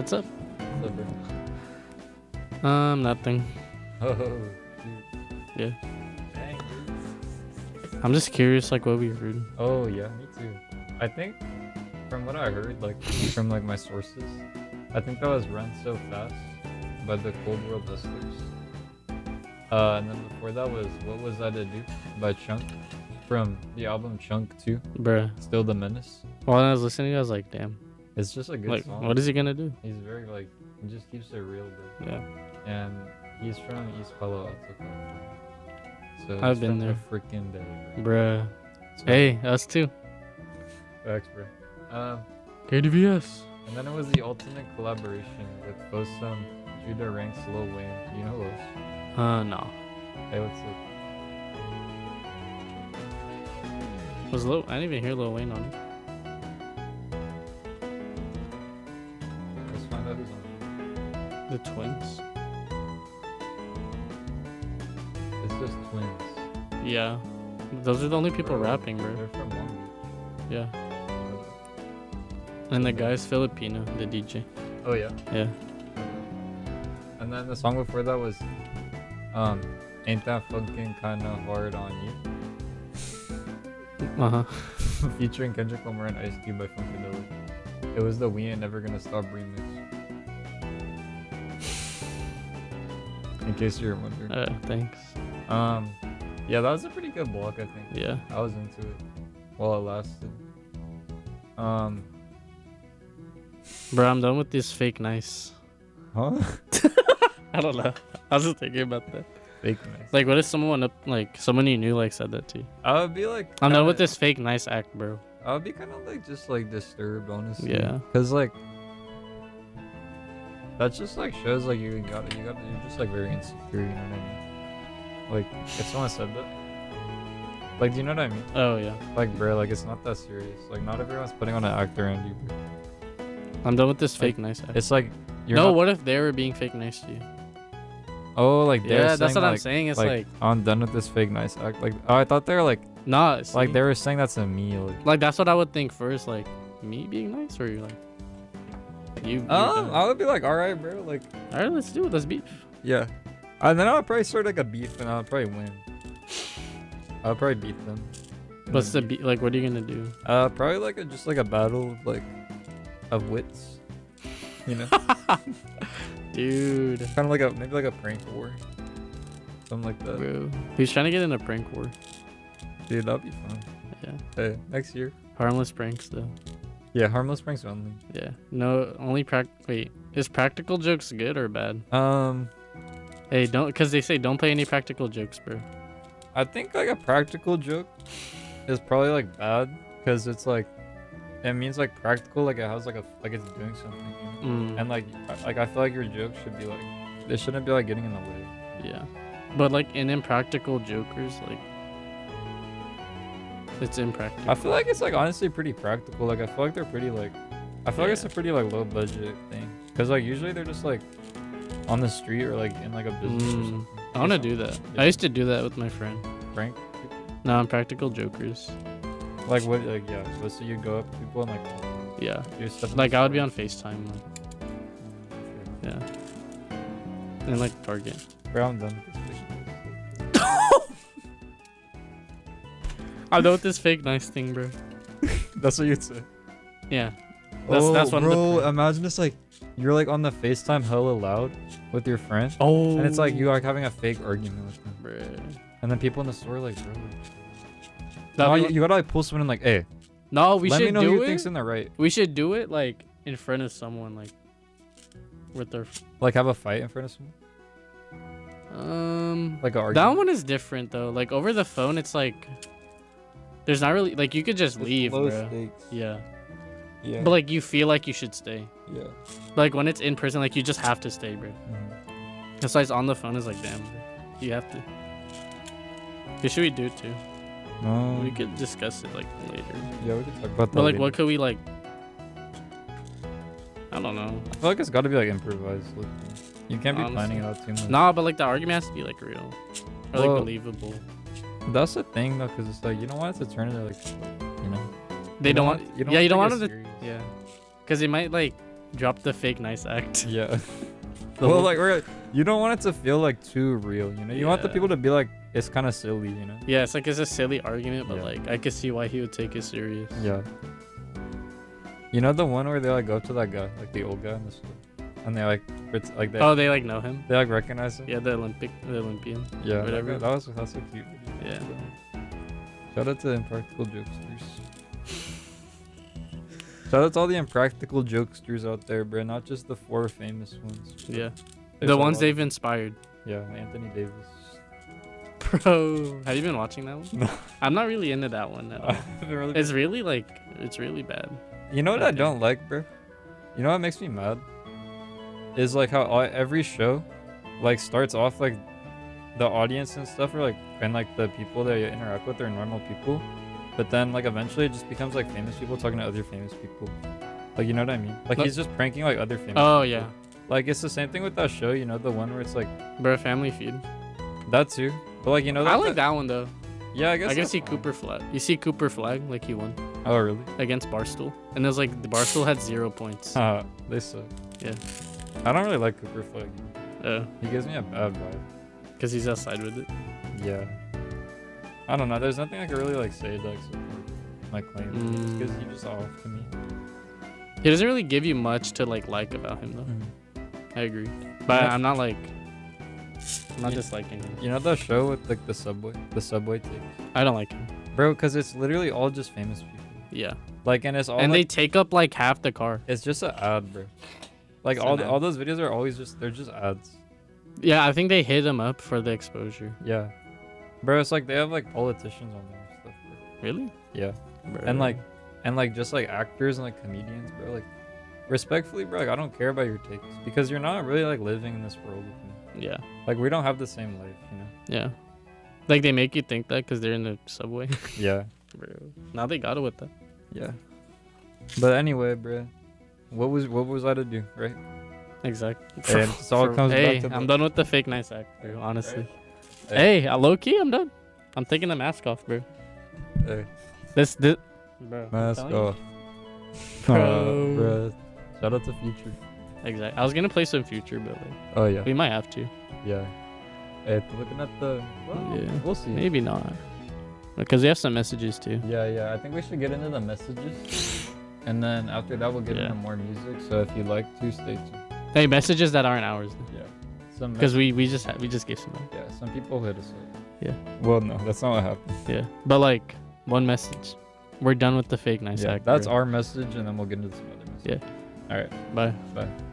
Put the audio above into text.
What's up? What's up, bro? Nothing. Oh, shoot. Yeah. Dang, dude. I'm just curious, like, what we heard. Oh, yeah, me too. I think from what I heard, like, from, like, my sources, I think that was Run So Fast by the Cold World Hustlers. And then before that was What Was I To Do by Chunk from the album Chunk 2, Bruh. Still the Menace. While I was listening, I was like, damn. It's just a good Like, song. what is he gonna do? He's very, like, he just keeps it real, bro. Yeah. And he's from East Palo Alto, California. So I've he's been from there. the freaking day, bro. Bruh. So- Hey, us too. Facts, bro. KDVS. And then it was the ultimate collaboration with Fosun, Judah Ranks, Lil Wayne. You know those? No. Hey, what's up? Was Lil? I didn't even hear Lil Wayne on it. Let's find out who's on The Twins. it. It's just twins. Yeah. Those are the only people Bro, rapping, bro. They're from Long Beach. Yeah. And the guy's Filipino, the DJ. Oh yeah. Yeah. And then the song before that was, Ain't That Fucking Kinda Hard on You, Uh huh. featuring Kendrick Lamar and Ice Cube by Funkadelic. It was the We Ain't Never Gonna Stop remix. In case you're wondering. Thanks. Yeah, that was a pretty good block, I think. Yeah. I was into it while it lasted. Bro, I'm done with this fake nice. Huh? I don't know. I was just thinking about that. Fake nice. Like, what if someone someone you knew like said that to you? I would be like, I'm done kinda- with this fake nice act, bro. I would be kind of like just like disturbed, honestly. Yeah. Cause like that just like shows like you're just like very insecure. You know what I mean? Like if someone said that, like, do you know what I mean? Oh yeah. Like, bro, like it's not that serious. Like, not everyone's putting on an act around you, bro. I'm done with this Like, fake nice act. It's like you're No, not- what if they were being fake nice to you? Oh, like they're Yeah, that's saying, what I'm like- saying. It's like, I'm done with this fake nice act. Like, oh, I thought they were like nah. See? like they were saying that to me. Like that's what I would think first. Like me being nice, or you like you. I would be like, all right, bro. Like, All right, let's do it. Let's beef. yeah. And then I would probably start like a beef, and I would probably win. I would probably beat them. in What's the beef. beef? Like, what are you gonna do? Probably like just like a battle of wits. You know, Dude, kind of like maybe like a prank war, something like that. bro, who's trying to get in a prank war? Dude, that'd be fun. Yeah, Hey, next year. harmless pranks though. Yeah, harmless pranks only. Yeah, no, only Wait, is practical jokes good or bad? Hey, don't, cause they say don't play any practical jokes, bro. I think like a practical joke is probably like bad because it's like it means like practical, like it has like it's doing something. You know? And like I feel like your joke should be like it shouldn't be like getting in the way. Yeah, but like in impractical jokers, like it's impractical. I feel like it's like honestly pretty practical. Like I feel like they're pretty like I feel like it's a Yeah. pretty like low budget thing because like usually they're just like on the street or like in like a business or something. I want to do that. I used to do that with my friend. Prank. No, I'm practical jokers. Like what? Like yeah. So you go up to people and like Yeah, do stuff. like I would be on FaceTime. Like, yeah, and like Target. Bro, I'm done with this. I'm done with this fake nice thing, bro. That's what you'd say. Yeah, that's one of the bro, pranks. imagine it's like you're like on the FaceTime hella loud with your friend, Oh, and it's like you like having a fake argument with them, Bruh. and then people in the store like, bro, That'd no, be- you gotta like pull someone in like, hey, No, we let should me know do who it. thinks in the right. We should do it like in front of someone, like with their. Like have a fight in front of someone, like an That argument. one is different though. Like over the phone, it's like there's not really like you could just leave, bro. stakes. Yeah, Yeah. but like you feel like you should stay. yeah. Like when it's in person, like you just have to stay, bro. Mhm. That's why it's on the phone is like, damn, bro. You have to. What should we do too? We could discuss it like later. Yeah, we could talk about that. But like, later. what could we like? I don't know. I feel like it's got to be like improvised. Look. You can't be planning it Honestly. out too much. Nah, but like the argument has to be like real or like Well, believable. That's the thing though, because it's like you don't want it to turn into like, you know. They you don't want. You yeah, you don't take want it them to. serious. Yeah, because they might like Drop the fake nice act. Yeah. Well, like you don't want it to feel like too real, you know. You want the people to be like, it's kind of silly, you know. Yeah, it's like it's a silly argument, but like I could see why he would take it serious. Yeah. You know the one where they like go up to that guy, like the old guy in the store, and they like they. Oh, they like know him. They like recognize him. Yeah, the Olympian. Yeah, whatever. That's so cute. Yeah. Shout out to Impractical Jokesters. Shout out to all the Impractical Jokesters out there, bro. Not just the 4 famous ones. Yeah. The ones they've inspired. Yeah, Anthony Davis. Bro, have you been watching that one? No. I'm not really into that one at all. It's really bad. You know what I don't like, bro? You know what makes me mad? Is like how every show like starts off like the audience and stuff are like, and like the people that you interact with are normal people, but then like eventually it just becomes like famous people talking to other famous people. Like, you know what I mean? Like he's just pranking like other famous people. Yeah. Like it's the same thing with that show, you know, the one where it's like, bro, Family Feud. That too. But like, you know, I like that one though. Yeah, I guess. I can see Cooper Flag. You see Cooper Flag, like he won. Oh really? Against Barstool, and it was like the Barstool had 0 points. They suck. Yeah. I don't really like Cooper Flag. Oh. He gives me a bad vibe. Cause he's outside with it. Yeah. I don't know. There's nothing I can really like say to like support my claim. Because he's just off to me. He doesn't really give you much to like about him though. I agree, but I'm not disliking him. You know that show with like the subway takes? I don't like him, bro, because it's literally all just famous people. Yeah. Like, and it's all and they take up like half the car. It's just an ad, bro. Like all those videos are always they're just ads. Yeah, I think they hit him up for the exposure. Yeah, bro, it's like they have like politicians on there and stuff, bro. Really? Yeah. Bro. And like just like actors and like comedians, bro. Like, respectfully, bro, like, I don't care about your takes because you're not really like living in this world with me. Yeah. Like, we don't have the same life, you know. Yeah. Like they make you think that because they're in the subway. Yeah. Bro. Now they got it with that. Yeah. But anyway, bro, what was I to do, right? Exactly. And it all comes back to I'm done with the fake nice act, bro, honestly. Hey, low key, I'm done. I'm taking the mask off, bro. Hey. This bro. Mask off. Bro. Bro. Shout out to Future. Exactly. I was gonna play some Future, but like, oh yeah, we might have to. Yeah. Hey, looking at the. Well, yeah. We'll see. Maybe not. Because we have some messages too. Yeah. I think we should get into the messages, and then after that we'll get into more music. So if you like to, stay tuned. Hey, messages that aren't ours. Though. Yeah. Some. Because we just gave some. Yeah. Some people hit us up. Yeah. Well, no, that's not what happened. Yeah. But like one message. We're done with the fake nice act. That's our message, and then we'll get into some other messages. Yeah. All right. Bye. Bye.